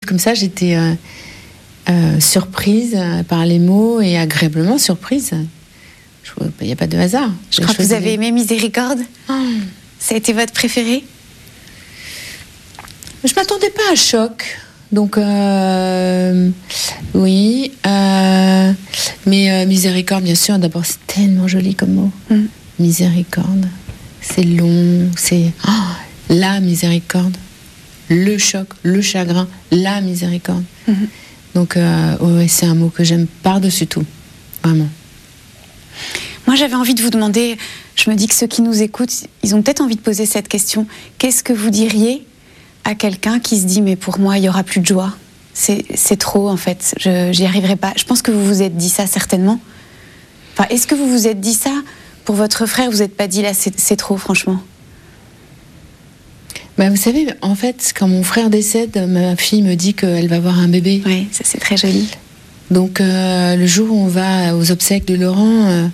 comme ça, j'étais surprise par les mots et agréablement surprise. Il n'y a pas de hasard. Je crois que vous avez aimé Miséricorde. Ça a été votre préféré? Je ne m'attendais pas à Choc. Donc, oui. Mais Miséricorde, bien sûr, d'abord, c'est tellement joli comme mot. Miséricorde. C'est long. C'est la miséricorde. Le choc, le chagrin, la miséricorde. Donc, ouais, c'est un mot que j'aime par-dessus tout. Vraiment. Moi, j'avais envie de vous demander, je me dis que ceux qui nous écoutent, ils ont peut-être envie de poser cette question. Qu'est-ce que vous diriez à quelqu'un qui se dit, mais pour moi, il n'y aura plus de joie? C'est trop, en fait. J'y arriverai pas. Je pense que vous vous êtes dit ça, certainement. Enfin, est-ce que vous vous êtes dit ça pour votre frère? Vous n'êtes pas dit, là, c'est trop, franchement? Vous savez, en fait, quand mon frère décède, ma fille me dit qu'elle va avoir un bébé. Oui, ça, c'est très joli. Donc, le jour où on va aux obsèques de Laurent...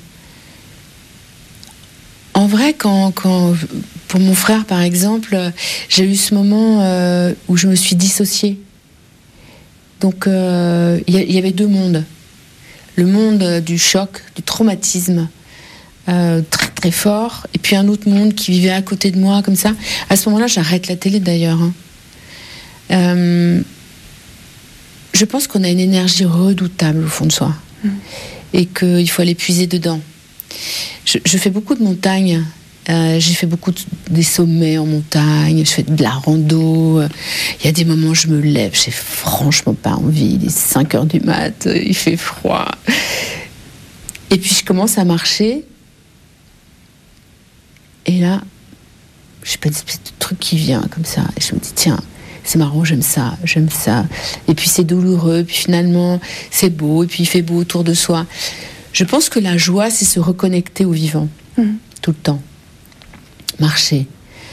En vrai, quand pour mon frère, par exemple, j'ai eu ce moment où je me suis dissociée. Donc, il y avait deux mondes. Le monde du choc, du traumatisme, très très fort, et puis un autre monde qui vivait à côté de moi, comme ça. À ce moment-là, j'arrête la télé, d'ailleurs. Je pense qu'on a une énergie redoutable au fond de soi, et qu'il faut aller puiser dedans. Je fais beaucoup de montagne. J'ai fait beaucoup des sommets en montagne. Je fais de la rando. Il y a des moments où je me lève, j'ai franchement pas envie. Il est 5h du mat, il fait froid. Et puis je commence à marcher. Et là, je sais pas, une espèce de truc qui vient comme ça. Et je me dis, tiens, c'est marrant, j'aime ça. Et puis c'est douloureux. Puis finalement, c'est beau. Et puis il fait beau autour de soi. Je pense que la joie, c'est se reconnecter au vivant, tout le temps. Marcher.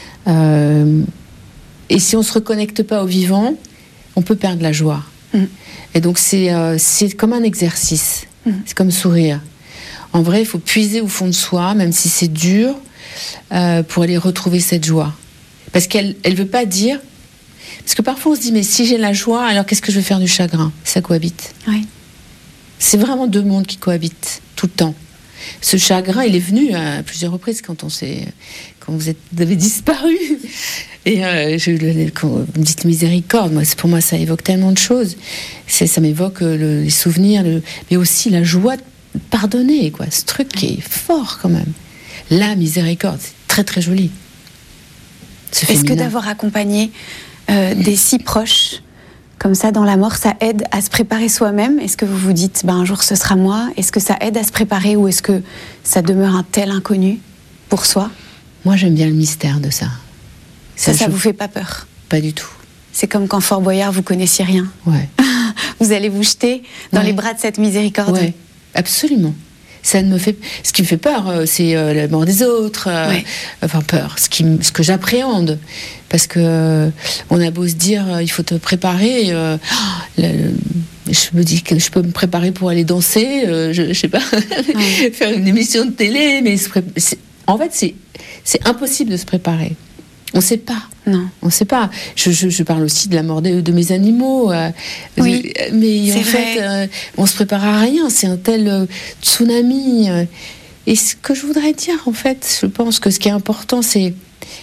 Et si on ne se reconnecte pas au vivant, on peut perdre la joie. Et donc, c'est comme un exercice. C'est comme sourire. En vrai, il faut puiser au fond de soi, même si c'est dur, pour aller retrouver cette joie. Parce qu'elle ne veut pas dire... Parce que parfois, on se dit, mais si j'ai la joie, alors qu'est-ce que je vais faire du chagrin? Ça cohabite. Oui. C'est vraiment deux mondes qui cohabitent tout le temps. Ce chagrin, il est venu à plusieurs reprises quand vous avez disparu. Et quand vous me dites miséricorde, pour moi, ça évoque tellement de choses. Ça m'évoque les souvenirs, mais aussi la joie de pardonner, quoi. Ce truc qui est fort quand même. La miséricorde, c'est très très joli. Est-ce que d'avoir accompagné des si proches comme ça, dans la mort, ça aide à se préparer soi-même? Est-ce que vous vous dites, un jour ce sera moi? Est-ce que ça aide à se préparer ou est-ce que ça demeure un tel inconnu pour soi? Moi, j'aime bien le mystère de ça. Ça vous fait pas peur? Pas du tout. C'est comme quand Fort Boyard, vous connaissiez rien. Ouais. Vous allez vous jeter dans les bras de cette miséricorde. Ouais, absolument. Ça ne me fait... Ce qui me fait peur, c'est la mort des autres. Enfin, peur. Ce que j'appréhende. Parce que on a beau se dire, il faut te préparer. Je me dis que je peux me préparer pour aller danser. Je sais pas, faire une émission de télé. Mais en fait, c'est impossible de se préparer. On ne sait pas. Non. On ne sait pas. Je parle aussi de la mort de mes animaux. Oui, mais en fait, on ne se prépare à rien. C'est un tel tsunami. Et ce que je voudrais dire, en fait, je pense que ce qui est important, c'est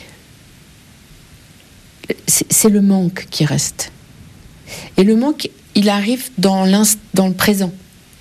le manque qui reste. Et le manque, il arrive dans le présent.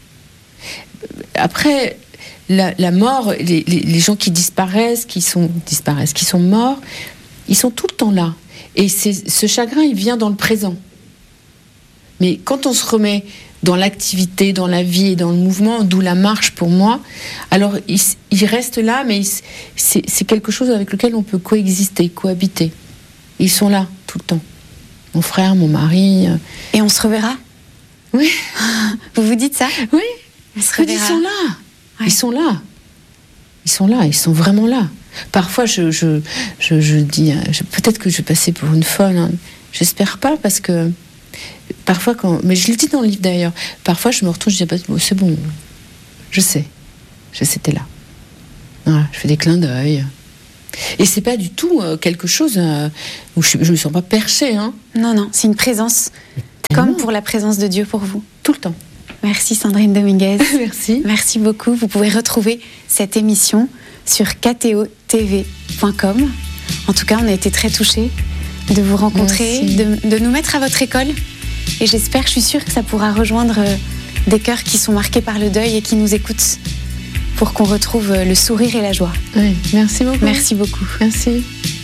Après, la mort, les gens qui disparaissent, qui sont morts, ils sont tout le temps là. Et ce chagrin, il vient dans le présent. Mais quand on se remet dans l'activité, dans la vie et dans le mouvement, d'où la marche pour moi, alors il reste là, mais c'est quelque chose avec lequel on peut coexister, cohabiter. Ils sont là, tout le temps. Mon frère, mon mari. Et on se reverra? Oui. Vous vous dites ça? Oui. On se reverra. Ils sont là. Ouais. Ils sont là. Ils sont là. Ils sont vraiment là. Parfois, je dis, peut-être que je vais passer pour une folle. Hein. J'espère pas, parce que parfois, mais je le dis dans le livre d'ailleurs, parfois je me retourne, je dis, c'est bon, je sais, t'es là. Voilà, je fais des clins d'œil. Et c'est pas du tout quelque chose où je me sens pas perchée. Hein. Non, c'est une présence comme pour la présence de Dieu pour vous. Tout le temps. Merci Sandrine Dominguez. Merci. Merci beaucoup. Vous pouvez retrouver cette émission sur ktotv.com. En tout cas, on a été très touchés de vous rencontrer, de nous mettre à votre école. Et je suis sûre que ça pourra rejoindre des cœurs qui sont marqués par le deuil et qui nous écoutent pour qu'on retrouve le sourire et la joie. Oui, merci beaucoup. Merci beaucoup. Merci.